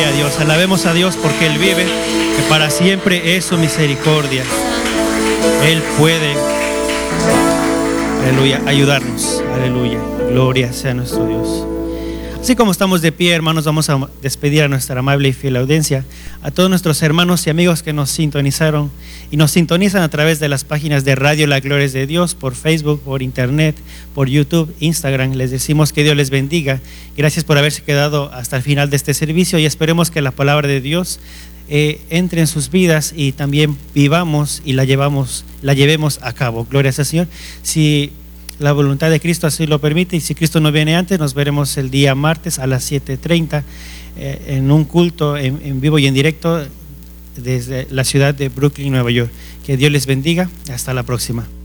Gloria a Dios. Alabemos a Dios porque Él vive, que para siempre es su misericordia. Él puede, aleluya, ayudarnos. Aleluya. Gloria sea nuestro Dios. Así como estamos de pie, hermanos, vamos a despedir a nuestra amable y fiel audiencia, a todos nuestros hermanos y amigos que nos sintonizaron y nos sintonizan a través de las páginas de Radio La Gloria es de Dios, por Facebook, por Internet, por YouTube, Instagram. Les decimos que Dios les bendiga. Gracias por haberse quedado hasta el final de este servicio y esperemos que la palabra de Dios entre en sus vidas y también vivamos y la llevemos a cabo. Gloria al Señor. Si la voluntad de Cristo así lo permite y si Cristo no viene antes, nos veremos el día martes a las 7:30 en un culto en vivo y en directo desde la ciudad de Brooklyn, Nueva York. Que Dios les bendiga. Hasta la próxima.